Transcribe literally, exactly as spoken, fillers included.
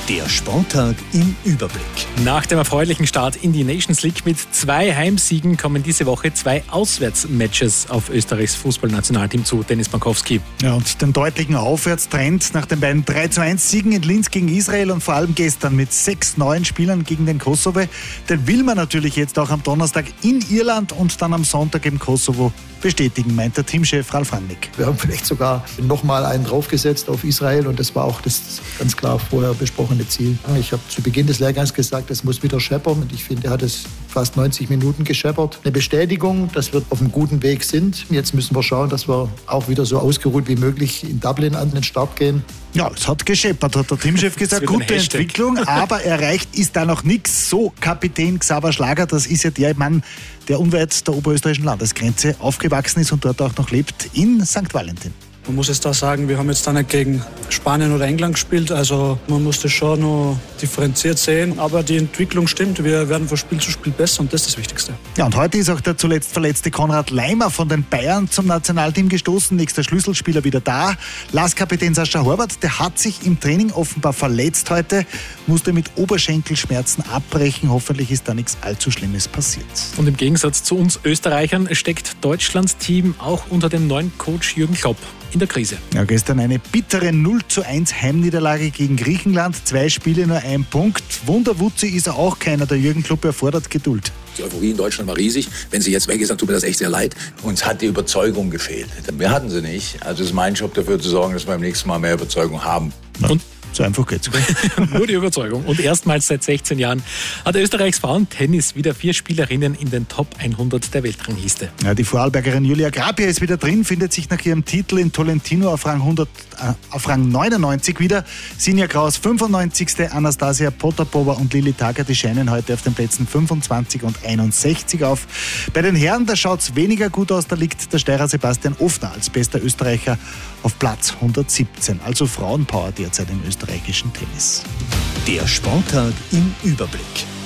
Der Sporttag im Überblick. Nach dem erfreulichen Start in die Nations League mit zwei Heimsiegen kommen diese Woche zwei Auswärtsmatches auf Österreichs Fußballnationalteam zu. Dennis Bankowski. Ja, und den deutlichen Aufwärtstrend nach den beiden drei zu eins Siegen in Linz gegen Israel und vor allem gestern mit sechs neuen Spielern gegen den Kosovo, den will man natürlich jetzt auch am Donnerstag in Irland und dann am Sonntag im Kosovo bestätigen, meint der Teamchef Ralf Rangnick. Wir haben vielleicht sogar nochmal einen draufgesetzt auf Israel und das war auch das ganz klar vorher besprochene Ziel. Ich habe zu Beginn des Lehrgangs gesagt, es muss wieder scheppern und ich finde, er hat es fast neunzig Minuten gescheppert. Eine Bestätigung, dass wir auf einem guten Weg sind. Jetzt müssen wir schauen, dass wir auch wieder so ausgeruht wie möglich in Dublin an den Start gehen. Ja, es hat gescheppert, hat der Teamchef gesagt. Gute Entwicklung, aber erreicht ist da noch nichts. So Kapitän Xaver Schlager, das ist ja der Mann, der unweit der oberösterreichischen Landesgrenze aufgewachsen ist und dort auch noch lebt, in Sankt Valentin. Man muss jetzt da sagen, wir haben jetzt da nicht gegen Spanien oder England gespielt, also man muss das schon noch differenziert sehen, aber die Entwicklung stimmt, wir werden von Spiel zu Spiel besser und das ist das Wichtigste. Ja, und heute ist auch der zuletzt verletzte Konrad Laimer von den Bayern zum Nationalteam gestoßen, nächster Schlüsselspieler wieder da. Last-Kapitän Sascha Horvath, der hat sich im Training offenbar verletzt heute, musste mit Oberschenkelschmerzen abbrechen, hoffentlich ist da nichts allzu Schlimmes passiert. Und im Gegensatz zu uns Österreichern steckt Deutschlands Team auch unter dem neuen Coach Jürgen Klopp in der Krise. Ja, gestern eine bittere null zu eins Heimniederlage gegen Griechenland. Zwei Spiele, nur ein Punkt. Wunderwutzi ist er auch keiner. Der Jürgen Klopp erfordert Geduld. Die Euphorie in Deutschland war riesig. Wenn sie jetzt weg ist, dann tut mir das echt sehr leid. Uns hat die Überzeugung gefehlt. Wir hatten sie nicht. Also es ist mein Job, dafür zu sorgen, dass wir beim nächsten Mal mehr Überzeugung haben. Und so einfach geht's. Nur die Überzeugung. Und erstmals seit sechzehn Jahren hat Österreichs Frauentennis wieder vier Spielerinnen in den Top hundert der Weltrangliste. Ja, die Vorarlbergerin Julia Grabia ist wieder drin, findet sich nach ihrem Titel in Tolentino auf Rang, hundert, äh, auf Rang neunundneunzig wieder. Sinja Kraus fünfundneunzigste Anastasia Potapova und Lili Tager, die scheinen heute auf den Plätzen fünfundzwanzig und einundsechzig auf. Bei den Herren, da schaut's weniger gut aus, da liegt der Steirer Sebastian Ofner als bester Österreicher auf Platz hundertsiebzehn. Also Frauenpower derzeit im österreichischen Tennis. Der Sporttag im Überblick.